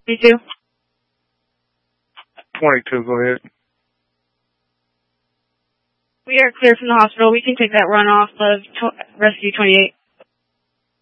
22. 22, go ahead. We are clear from the hospital. We can take that run off of rescue 28.